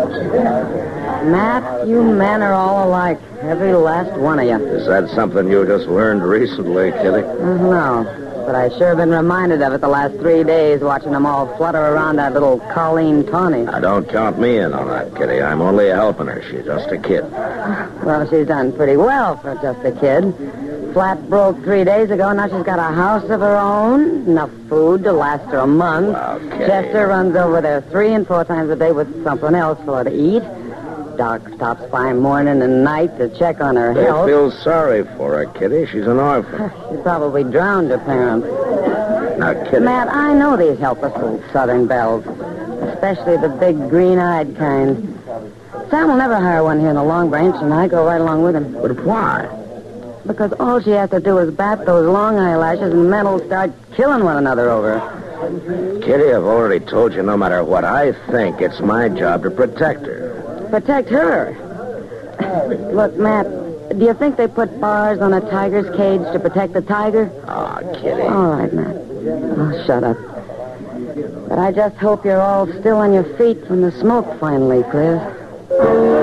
Matt, you men are all alike. Every last one of you. Is that something you just learned recently, Kitty? No, but I sure been reminded of it the last 3 days, watching them all flutter around that little Colleen Tawny. Now, don't count me in on that, Kitty. I'm only helping her. She's just a kid. Well, she's done pretty well for just a kid. Flat broke 3 days ago. Now she's got a house of her own, enough food to last her a month. Well, Kitty. Chester runs over there 3 and 4 times a day with something else for her to eat. Doc stops by morning and night to check on her I health. feel sorry for her, Kitty. She's an orphan. She probably drowned her parents. Now, Kitty. Matt, I know these helpless little southern belles, especially the big green-eyed kind. Sam will never hire one here in the Long Branch, and I go right along with him. But why? Because all she has to do is bat those long eyelashes, and men will start killing one another over her. Kitty, I've already told you no matter what I think, it's my job to protect her. Protect her. Look, Matt, do you think they put bars on a tiger's cage to protect the tiger? Oh, Kitty. All right, Matt. Oh, shut up. But I just hope you're all still on your feet when the smoke finally clears.